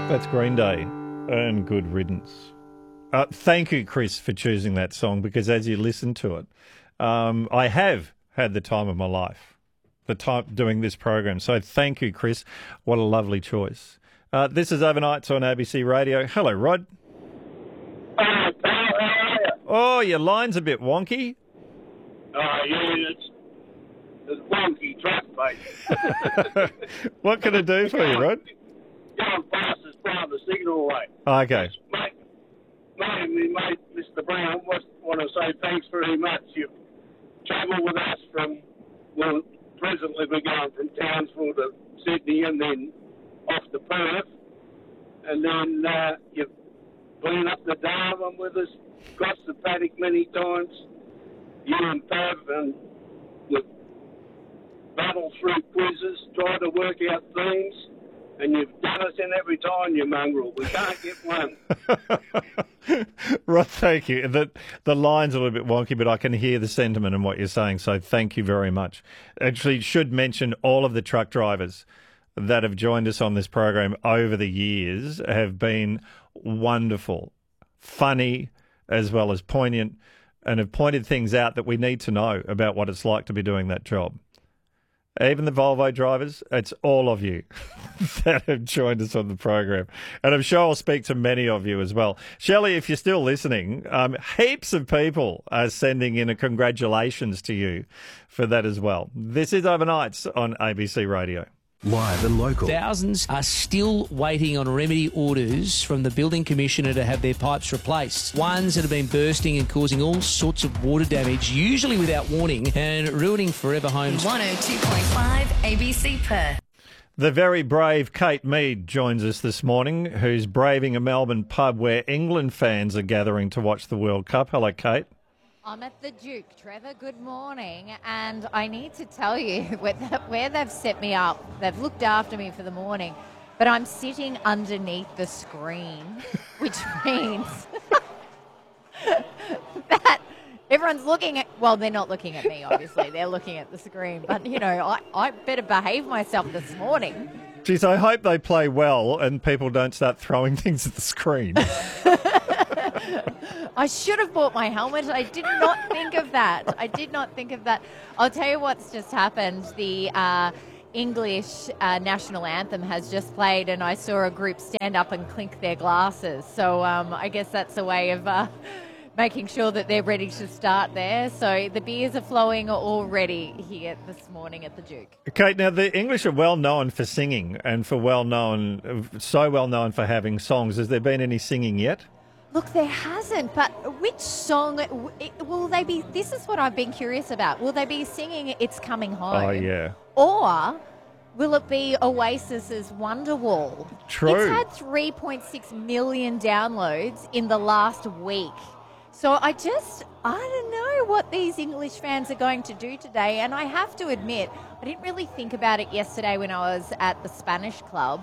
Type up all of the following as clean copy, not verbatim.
That's Green Day and Good Riddance. Thank you, Chris, for choosing that song, because as you listen to it, I have had the time of my life, the time doing this program. So thank you, Chris. What a lovely choice. This is Overnights on ABC Radio. Hello, Rod. Hello, pal. How are you? Oh, your line's a bit wonky. Yeah, it's wonky track, mate. What can I do for you, Rod? Going fast as part of the signal away. Okay. Mate, Mr. Brown, want to say thanks very much. You've travelled with us presently we're going from Townsville to Sydney and then off to Perth. And then you've been up the Darwin with us, crossed the paddock many times. You and Pav, and we've battled through quizzes, tried to work out themes. And you've done us in every time, you mongrel. We can't get one. Right, thank you. The line's a little bit wonky, but I can hear the sentiment in what you're saying, so thank you very much. Actually, should mention all of the truck drivers that have joined us on this program over the years have been wonderful, funny, as well as poignant, and have pointed things out that we need to know about what it's like to be doing that job. Even the Volvo drivers, it's all of you that have joined us on the program. And I'm sure I'll speak to many of you as well. Shelley, if you're still listening, heaps of people are sending in a congratulations to you for that as well. This is Overnights on ABC Radio. Live and local. Thousands are still waiting on remedy orders from the building commissioner to have their pipes replaced. Ones that have been bursting and causing all sorts of water damage, usually without warning, and ruining forever homes. 102.5 ABC Perth. The very brave Kate Mead joins us this morning, who's braving a Melbourne pub where England fans are gathering to watch the World Cup. Hello, Kate. I'm at the Duke, Trevor. Good morning. And I need to tell you where they've set me up. They've looked after me for the morning, but I'm sitting underneath the screen, which means that everyone's looking at, well, they're not looking at me, obviously. They're looking at the screen. But, you know, I better behave myself this morning. Geez, I hope they play well and people don't start throwing things at the screen. I should have bought my helmet. I did not think of that. I'll tell you what's just happened. The English national anthem has just played, and I saw a group stand up and clink their glasses. So I guess that's a way of making sure that they're ready to start there. So the beers are flowing already here this morning at the Duke. Okay, now the English are well known for singing and so well known for having songs. Has there been any singing yet? Look, there hasn't, but which song will they be? This is what I've been curious about. Will they be singing It's Coming Home? Oh, yeah. Or will it be Oasis's Wonderwall? True. It's had 3.6 million downloads in the last week. So I don't know what these English fans are going to do today. And I have to admit, I didn't really think about it yesterday when I was at the Spanish club.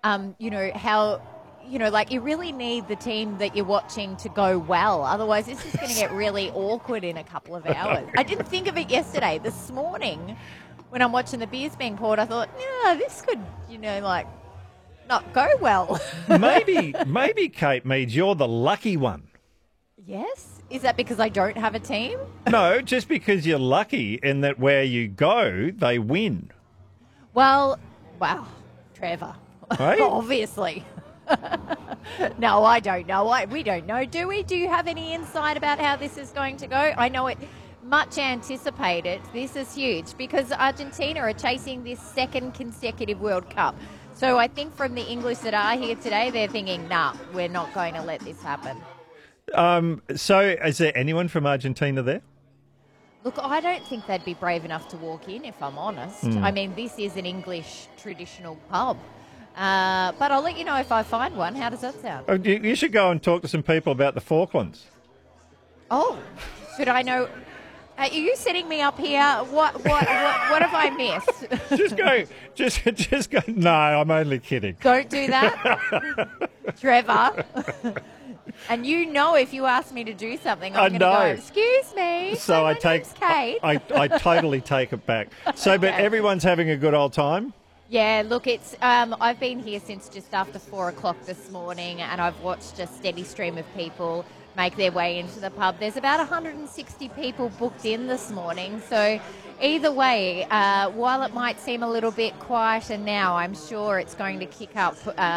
Like you really need the team that you're watching to go well. Otherwise, this is going to get really awkward in a couple of hours. I didn't think of it yesterday. This morning, when I'm watching the beers being poured, I thought, yeah, this could, not go well. Maybe, Kate Mead, you're the lucky one. Yes? Is that because I don't have a team? No, just because you're lucky in that where you go, they win. Well, wow, Trevor. Hey? Obviously. No, I don't know. We don't know, do we? Do you have any insight about how this is going to go? I know it much anticipated. This is huge because Argentina are chasing this second consecutive World Cup. So I think from the English that are here today, they're thinking, nah, we're not going to let this happen. So is there anyone from Argentina there? Look, I don't think they'd be brave enough to walk in, if I'm honest. I mean, this is an English traditional pub. But I'll let you know if I find one. How does that sound? Oh, you should go and talk to some people about the Falklands. Oh, should I know? Are you setting me up here? What have I missed? Just go. No, I'm only kidding. Don't do that, Trevor. And if you ask me to do something, I'm going to go, excuse me. So my name's Kate. I totally take it back. So, Okay. But everyone's having a good old time? Yeah, look, it's I've been here since just after 4 o'clock this morning, and I've watched a steady stream of people make their way into the pub. There's about 160 people booked in this morning, so either way, while it might seem a little bit quieter now, I'm sure it's going to kick up.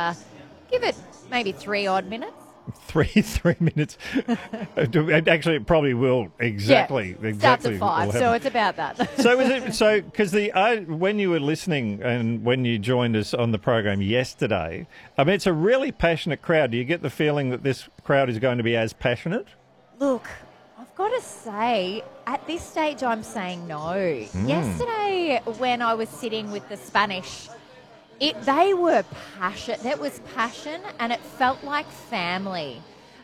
Give it maybe 3 odd minutes. Three minutes. Actually, it probably will. Exactly. Yeah, starts at 5, so it's about that. So because when you were listening and when you joined us on the program yesterday, I mean, it's a really passionate crowd. Do you get the feeling that this crowd is going to be as passionate? Look, I've got to say, at this stage, I'm saying no. Yesterday, when I was sitting with the Spanish, they were passion. That was passion, and it felt like family.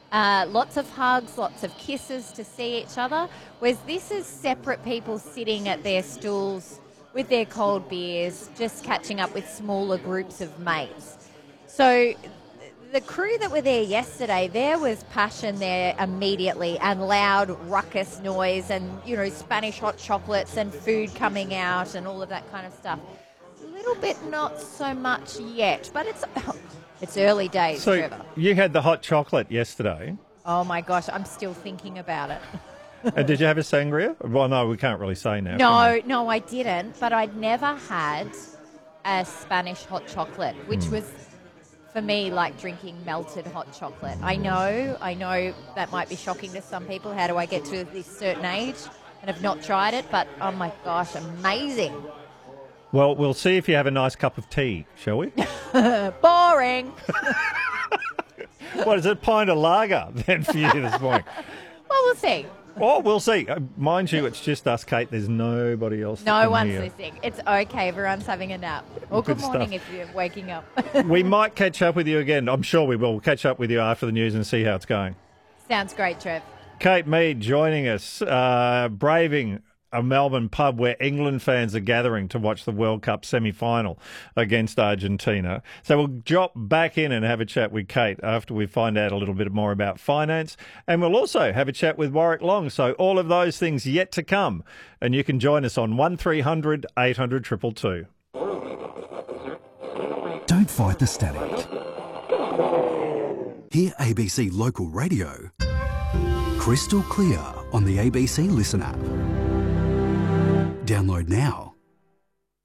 Lots of hugs, lots of kisses to see each other. Whereas this is separate people sitting at their stools with their cold beers, just catching up with smaller groups of mates. So the crew that were there yesterday, there was passion there immediately, and loud ruckus noise, and Spanish hot chocolates and food coming out and all of that kind of stuff. A little bit not so much yet, but it's early days, So Trevor. you had the hot chocolate yesterday. Oh my gosh, I'm still thinking about it. And did you have a sangria? Well, no, we can't really say now. No, I didn't, but I'd never had a Spanish hot chocolate, which was for me like drinking melted hot chocolate. I know that might be shocking to some people. How do I get to this certain age and have not tried it? But oh my gosh, amazing. Well, we'll see if you have a nice cup of tea, shall we? Boring. What is it, a pint of lager then for you this morning? Well, we'll see. Oh, we'll see. Mind you, it's just us, Kate. There's nobody else. No one's listening. It's okay. Everyone's having a nap. Or good morning if you're waking up. We might catch up with you again. I'm sure we will. We'll catch up with you after the news and see how it's going. Sounds great, Trev. Kate Mead joining us, braving a Melbourne pub where England fans are gathering to watch the World Cup semi-final against Argentina. So we'll drop back in and have a chat with Kate after we find out a little bit more about finance. And we'll also have a chat with Warwick Long. So all of those things yet to come. And you can join us on 1300 800 222. Don't fight the static. Hear ABC Local Radio crystal clear on the ABC Listen app. Download now.